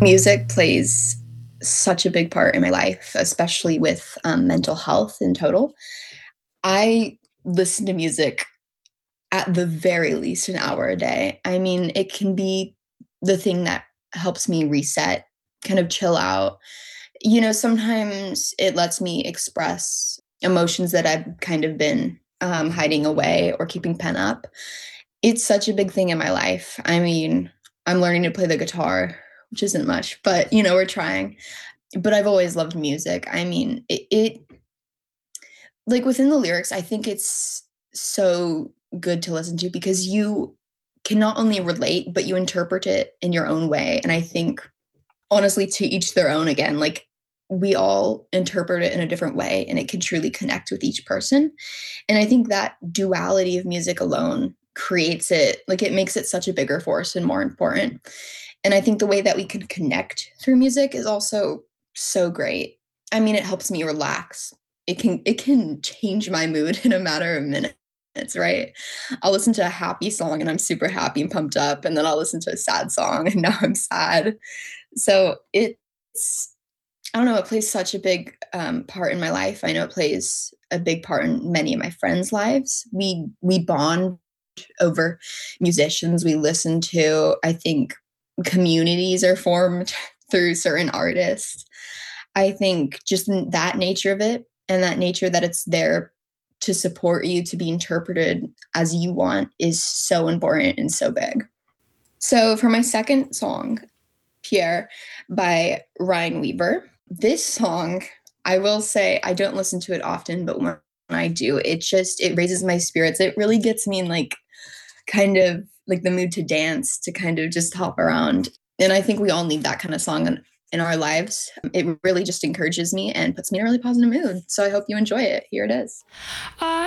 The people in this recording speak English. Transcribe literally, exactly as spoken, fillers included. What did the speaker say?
Music plays such a big part in my life, especially with, um, mental health in total. I listen to music at the very least an hour a day. I mean, it can be the thing that helps me reset, kind of chill out. You know, sometimes it lets me express emotions that I've kind of been, um, hiding away or keeping pent up. It's such a big thing in my life. I mean, I'm learning to play the guitar, which isn't much, but, you know, we're trying. But I've always loved music. I mean, it it like, within the lyrics, I think it's so good to listen to because you can not only relate, but you interpret it in your own way, and I think, honestly, to each their own again, like, we all interpret it in a different way, and it can truly connect with each person, and I think that duality of music alone creates it like, it makes it such a bigger force and more important, and I think the way that we can connect through music is also so great. I mean, it helps me relax. It can it can change my mood in a matter of minutes, right? I'll listen to a happy song, and I'm super happy and pumped up, and then I'll listen to a sad song, and now I'm sad. So, it's I don't know, it plays such a big, um, part in my life. I know it plays a big part in many of my friends' lives. We we bond over musicians we listen to. I think communities are formed through certain artists. I think just n that nature of it, and that nature that it's there to support you to be interpreted as you want is so important and so big. So, for my second song, Pierre by Ryan Weaver. This song, I will say I don't listen to it often, but when I do, it just it raises my spirits. It really gets me in, like, kind of, like, the mood to dance, to kind of just hop around, and I think we all need that kinda song in in our lives. It really just encourages me and puts me in a really positive mood, so I hope you enjoy it. Here it is. I